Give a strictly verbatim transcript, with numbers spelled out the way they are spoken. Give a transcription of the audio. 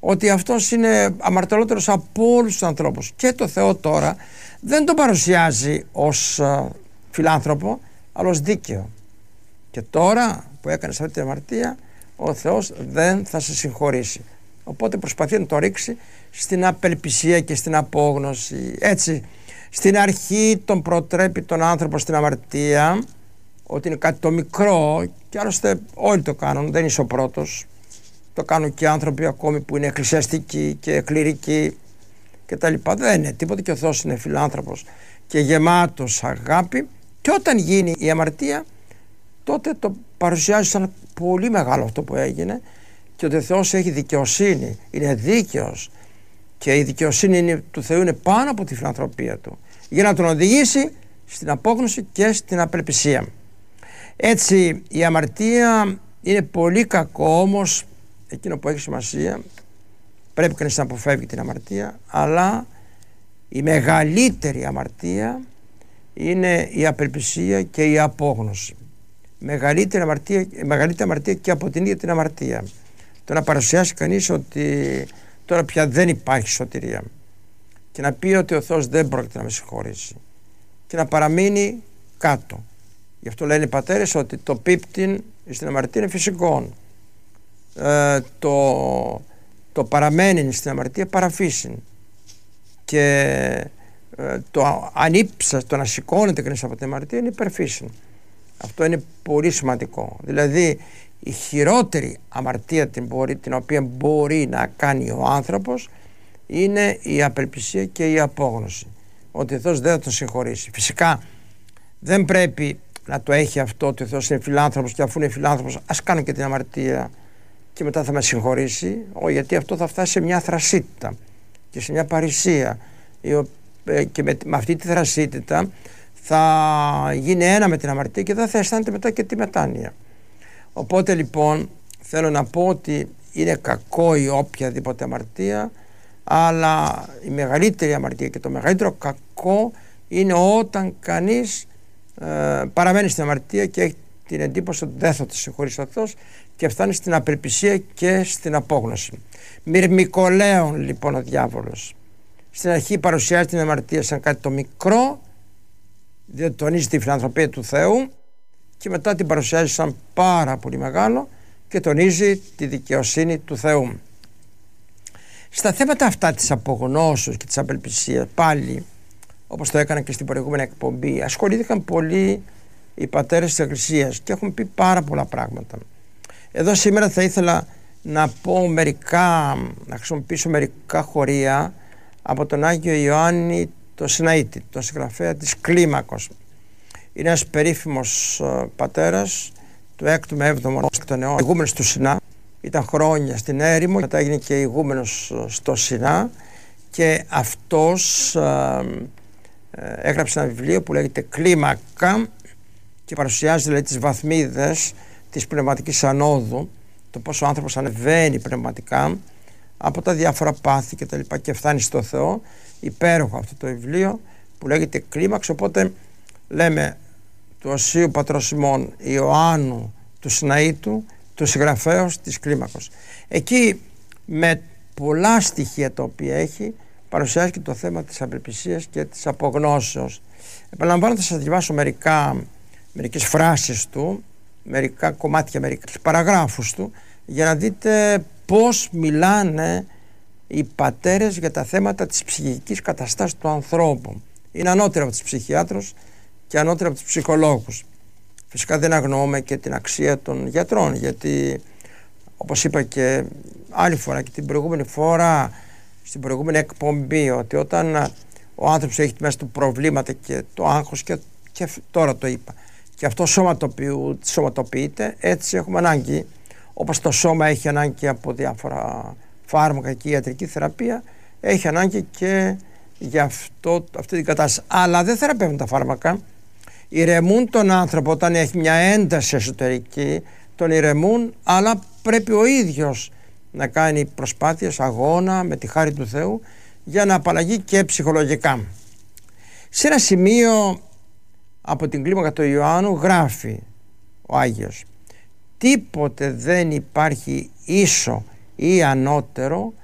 ότι αυτός είναι αμαρτωλότερος από όλους τους ανθρώπους, και το Θεό τώρα δεν τον παρουσιάζει ως uh, φιλάνθρωπο, αλλά ως δίκαιο. Και τώρα που έκανες αυτή την αμαρτία, ο Θεός δεν θα σε συγχωρήσει. Οπότε προσπαθεί να το ρίξει στην απελπισία και στην απόγνωση. Έτσι, στην αρχή τον προτρέπει τον άνθρωπο στην αμαρτία, ότι είναι κάτι το μικρό, και άλλωστε όλοι το κάνουν, δεν είσαι ο πρώτος. Το κάνουν και άνθρωποι ακόμη που είναι εκκλησιαστικοί και κληρικοί και τα λοιπά. Δεν είναι τίποτα, και ο Θεός είναι φιλάνθρωπος και γεμάτος αγάπη, και όταν γίνει η αμαρτία τότε το παρουσιάζει σαν πολύ μεγάλο αυτό που έγινε, και ότι ο Θεός έχει δικαιοσύνη, είναι δίκαιος, και η δικαιοσύνη είναι, του Θεού είναι πάνω από τη φιλανθρωπία του, για να τον οδηγήσει στην απόγνωση και στην απελπισία. Έτσι η αμαρτία είναι πολύ κακό, όμως εκείνο που έχει σημασία, πρέπει κανείς να αποφεύγει την αμαρτία, αλλά η μεγαλύτερη αμαρτία είναι η απελπισία και η απόγνωση. Μεγαλύτερη αμαρτία, μεγαλύτερη αμαρτία και από την ίδια την αμαρτία. Το να παρουσιάσει κανείς ότι τώρα πια δεν υπάρχει σωτηρία, και να πει ότι ο Θεός δεν πρόκειται να με συγχωρήσει, και να παραμείνει κάτω. Γι' αυτό λένε οι πατέρες ότι το πίπτην στην αμαρτία είναι φυσικό. Ε, το, το παραμένει στην αμαρτία παραφύσιν, και ε, το ανύψα, το να σηκώνεται κανείς από την αμαρτία είναι υπερφύσιν. Αυτό είναι πολύ σημαντικό. Δηλαδή η χειρότερη αμαρτία την, μπορεί, την οποία μπορεί να κάνει ο άνθρωπος είναι η απελπισία και η απόγνωση, ότι ο Θεός δεν θα τον συγχωρήσει. Φυσικά δεν πρέπει να το έχει αυτό, ότι ο Θεός είναι φιλάνθρωπος, και αφού είναι φιλάνθρωπος ας κάνω και την αμαρτία και μετά θα με συγχωρήσει. Όχι, γιατί αυτό θα φτάσει σε μια θρασίτητα και σε μια παρησία, και με, με αυτή τη θρασίτητα θα γίνει ένα με την αμαρτία και δεν θα αισθάνεται μετά και τη μετάνοια. Οπότε λοιπόν θέλω να πω ότι είναι κακό η οποιαδήποτε αμαρτία, αλλά η μεγαλύτερη αμαρτία και το μεγαλύτερο κακό είναι όταν κανείς ε, παραμένει στην αμαρτία και έχει την εντύπωση ότι δεν θα τη συγχωρήσει ο Θεός, και φτάνει στην απελπισία και στην απόγνωση. Μυρμικολέων λοιπόν ο διάβολος. Στην αρχή παρουσιάζει την αμαρτία σαν κάτι το μικρό, διότι τονίζει τη φιλανθρωπία του Θεού, και μετά την παρουσιάζει σαν πάρα πολύ μεγάλο και τονίζει τη δικαιοσύνη του Θεού. Στα θέματα αυτά της απογνώσεως και της απελπισίας, πάλι όπως το έκανα και στην προηγούμενη εκπομπή, ασχολήθηκαν πολύ οι πατέρες της Εκκλησίας και έχουν πει πάρα πολλά πράγματα. Εδώ σήμερα θα ήθελα να πω μερικά, να χρησιμοποιήσω μερικά χωρία από τον Άγιο Ιωάννη το Σιναήτη, τον συγγραφέα της Κλίμακος. Είναι ένας περίφημος uh, πατέρας του έκτου με έβδομου αιώνα, ηγούμενος του Σινά. Ήταν χρόνια στην έρημο, μετά έγινε και ηγούμενος uh, στο Σινά, και αυτός uh, uh, έγραψε ένα βιβλίο που λέγεται Κλίμακα, και παρουσιάζει δηλαδή τις βαθμίδες της πνευματικής ανόδου, το πώς ο άνθρωπος ανεβαίνει πνευματικά από τα διάφορα πάθη και τα λοιπά και φτάνει στο Θεό. Υπέροχο αυτό το βιβλίο που λέγεται Κλίμαξ. Οπότε λέμε του Οσίου Πατρός ημών Ιωάννου του Σιναήτου, του συγγραφέως της Κλίμακος. Εκεί με πολλά στοιχεία τα οποία έχει παρουσιάζει και το θέμα της απελπισίας και της απογνώσεως. Επαναλαμβάνω, θα σας διαβάσω μερικά, μερικές φράσεις του, μερικά κομμάτια, μερικές παραγράφους του, για να δείτε πώς μιλάνε οι πατέρες για τα θέματα της ψυχικής καταστάσεως του ανθρώπου. Είναι ανώτερο από τους ψυχιάτρους και ανώτερο από τους ψυχολόγους. Φυσικά δεν αγνοούμε και την αξία των γιατρών, γιατί όπως είπα και άλλη φορά και την προηγούμενη φορά στην προηγούμενη εκπομπή, ότι όταν ο άνθρωπος έχει μέσα του προβλήματα και το άγχος, και, και τώρα το είπα, και αυτό σωματοποιείται, έτσι έχουμε ανάγκη, όπως το σώμα έχει ανάγκη από διάφορα φάρμακα και ιατρική θεραπεία, έχει ανάγκη και για αυτό, αυτή την κατάσταση. Αλλά δεν θεραπεύουν τα φάρμακα. Ηρεμούν τον άνθρωπο όταν έχει μια ένταση εσωτερική, τον ηρεμούν, αλλά πρέπει ο ίδιος να κάνει προσπάθειες, αγώνα με τη χάρη του Θεού για να απαλλαγεί και ψυχολογικά. Σε ένα σημείο από την Κλίμακα του Ιωάννου γράφει ο Άγιος: τίποτε δεν υπάρχει ίσο ή ανώτερο